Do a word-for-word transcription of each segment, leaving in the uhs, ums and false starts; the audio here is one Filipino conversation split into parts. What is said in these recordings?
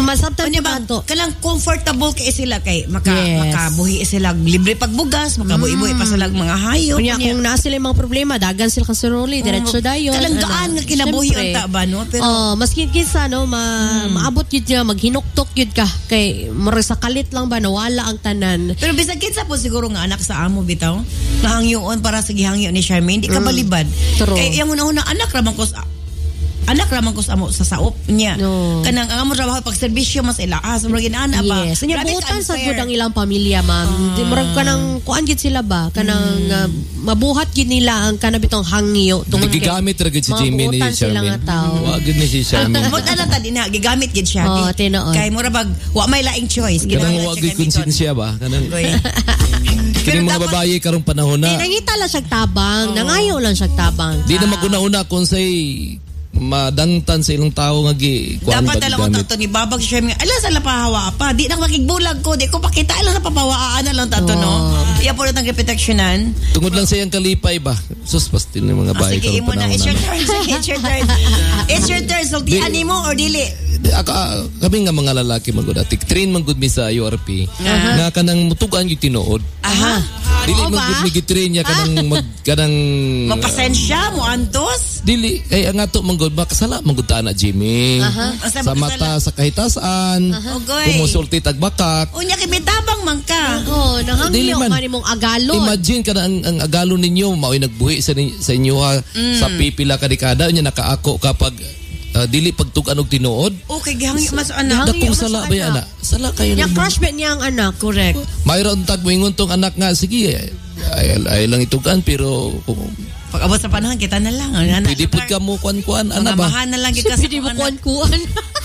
Masabtan Ano ba? to. Kalang comfortable kay sila kay maka Yes. makabuhi sila libre pagbugas, makabuhi-buhi pa sila mga hayop. Kunya kung naa sila yung mga problema, dagan sila kasiroli, diretso dayon. Kalang gaan nga kinabuhi unta ba no? Pero oh, maski kinsa no, ma, hmm. maabot yun niya, maghinuktok yun ka kay mura sa kalit lang ba nawala ang tanan. Pero bisag kinsa po siguro nga anak sa amo bitaw. Nahangyoon para sa gihangyo ni Charmaine, di ka balibad. True. Kay yung una-una anak raman ko sa anak raman ko sa amo sa saop niya. No. Kanang ang amo trabaho pag serbisyo mas ila ah murag ana ba. Yes. Nya Grabe buutan sa ka-unfair. gud ang ilang pamilya, ma'am. Ah. Di murag kanang kuan gid sila ba? Kanang uh, mabuhat gid nila ang kanabitong hangyo tungod kay Nagigamit ra gid si Jimmy ni Charmaine. Wa gid ni si Charmaine. Mo tala ta din na gigamit gid siya. Oh, Di- tinuod. Kay mura bag wa may laing choice. Kanang Ginawala wa siya gid kay konsensya ba? Kanang Goy. kini mga tapos- babaye karong panahon Di na. nangita lang siya tabang, nangayo lang siya tabang. Di na maguna-una kung say madangtan sa ilang tao nga gi kuan Dapat talaga gamit. tato ni babag siya mga ala sa lapahawa pa di na makigbulag ko di ko pakita ala na papawaan na lang tato no iya po natang proteksyonan. Tungod lang sa iyang kalipay ba? Sus pastil ng mga Ah, babae sige karong imo na panahon it's your na. turn sige it's your turn it's your turn so di animo or dili. Di, ako, ah, kami nga mga lalaki magud atik train man gud mi sa U R P nga kanang mutugan yung tinuod. Aha. Dili Oo man ba? gud mi gitrain niya kanang mag kanang Mapasensya mo antos. dili kay ang ato man gud makasala man gud ta na Jimmy. Asa Sa makasala? mata sa kahitasan. Ogoy. Kumusulti tagbakak. Unya kay bitabang man ka. Oh, Dili nahangyo man. man imong agalon. Imagine ka na ang, ang agalo ninyo mao'y nagbuhi sa, ni- sa inyo ha, sa pipila ka dekada nya nakaako kapag ah, dili pagtugan og tinuod. Okay gihangyo mas anak. Hangyo Dakong mas sala anak. ba yan, ana? Sala kayo Nya nimo. crush bet niya ang anak. Correct. Mayroon tag moingon tong anak nga sige ay, ay lang itugan pero kung Pag abot sa panahon kita na lang. Ang anak. pwede pud ka mo kuan-kuan ana ba? Amahan na lang kita sa Pwede mo anak. kuan-kuan.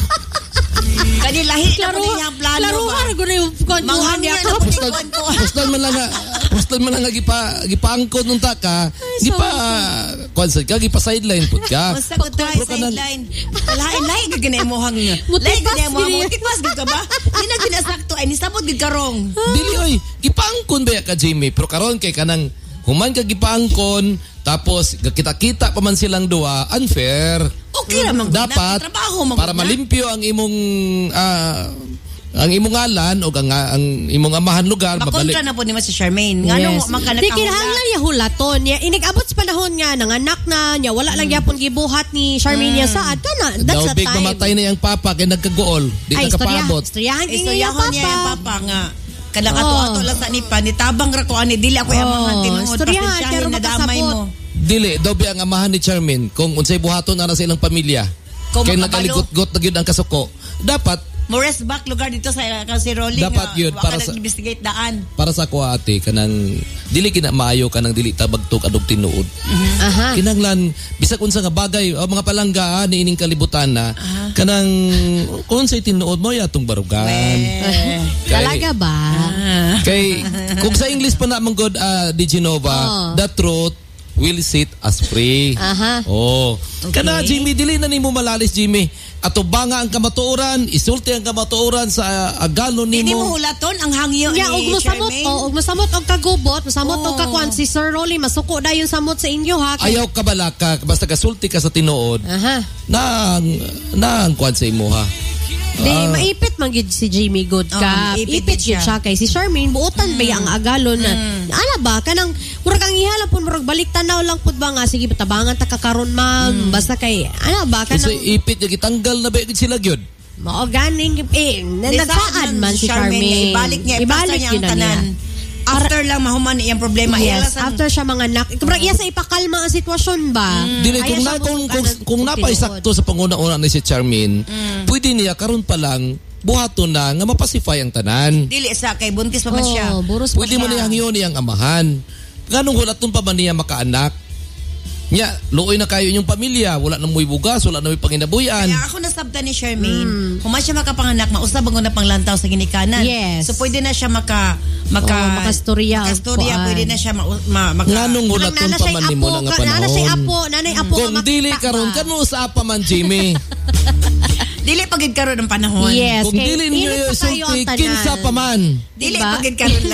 Kani lahi na Klaro, po niyang plano klaro ba? har gud yung kuan-kuan Manghan niya niya ka. na po niyang kuwan-kuwan. Postal man lang nga, postal man lang nga gipa gipangkod nung taka, gipa kuan sa ka gipa sideline pud ka. Basta ko try Pero kanang- sideline. Lain-lain ka ganay mo hang. Lain Mutibas ganay mo hang. gini. Mutibas gid ka ba? Di na ginasakto ay nisabot gid karong. Dili oy, gipangkon ba ya ka Jimmy? Pero karon kay kanang human ka gipangkon tapos kita-kita pa man silang duwa, unfair. Okay ra man. Dapat trabaho man. para malimpyo ang imong ah, ang imong ngalan o ang, ang imong amahan lugar mabalik. Makontra na po ni mo si Charmaine. Ngano man ka Di nakahula. kinahanglan niya hulaton niya. Inigabot sa panahon nga nanganak na niya wala lang yapon gibuhat ni Charmaine niya saad kana. That's Daw the big time. mamatay na yung papa kay nagkagool. Di Ay, istorya, nakapaabot. istoryahan Eh, din so niya yahon niya yung papa. papa nga. Kadang Oh. ato-ato lang sa nipa. Nitabang ra ko ani. Dili ako Oh, amahan tinuod. istoryahan, pero Pasensyahin na damay makasabot. mo. Dili, daw biya ang amahan ni Charmaine kung unsay buhaton na sa ilang pamilya. Kung Kay makabalo. nagaligot-got na gyud ang kasuko. Dapat Mo rest back lugar dito sa kasi rolling. Dapat yun, para sa- investigate daan. para sa ko ate kanang dili kina maayo kanang dili tabagtok adog tinuod. Aha. Kinanglan bisag unsa nga bagay o mga palangga ah, niining kalibutan na kanang kung unsay tinuod mo yatong barugan. Eh. Kay- Talaga ba? Kay kung sa English pa na man god uh, Di Genova, Oh. the truth will set us free. Aha. Oh. Okay. Kana Jimmy dili na nimo malalis Jimmy. Ato banga ang kamatuoran, isulti ang kamatuoran sa uh, agalo Hindi mo nimo. hulaton ang hangyo Nya ni og mosamot Charmaine. o og mosamot og kagubot, mosamot og Oh. kakuan si Sir Rolly masuko dayon samot sa inyo ha. Kay- Ayaw ka balaka basta kasulti ka sa tinuod. Aha. Nang nang kuan sa imo ha. Di, Ah. maipit man gid si Jimmy good Oh, ka. maipit Ipit siya. gid siya kay si Charmaine buutan ba ang agalon na. Ala ba kanang murag ang ihala pud murag balik tanaw lang pud ba nga sige tabangan ta kakaron ma'am. Basta kay ana ba Kasi kanang ipit yung gitanggal na ba gid sila gyud. mao ganing eh Di nagsaan saan man si Charmaine. niya, ibalik niya, ipasa niya ang yun na tanan. niya. After lang mahuman iyang problema. Yes, Iyala sa- after siya mga nak. Murag iya sa ipakalma ang sitwasyon ba? Dili Ayaw kung siya na kung mo- kung, ano, kung tinuod. napaisakto sa panguna-una ni si Charmaine, pwede niya karon pa lang buhaton na nga mapasify ang tanan. Dili sa kay buntis pa man siya. Oh, buros pa Pwede siya. mo niyang yun niyang amahan. Ganong hulaton pa man niya makaanak. Nya, luoy na kayo inyong pamilya, wala na mo'y bugas, wala na mo'y panginabuyan. Kaya ako nasabta ni Charmaine, kung man siya makapanganak, mausab ang na panglantaw sa ginikanan. Yes. So pwede na siya maka maka Oh, makastorya, makastorya, kuan. pwede na siya ma, ma, maka Nganong Kanang hulaton nana pa siya man apo, nimo na nga ka- nana siya panahon. apo, nanay apo Kung nga dili makita karon ba? kanu sa pa man Jimmy. dili pagid karon ng panahon. Yes, Kung kay dili niyo init pa kayo ang sulti tanan. kinsa pa man. Dili Diba? pagid karon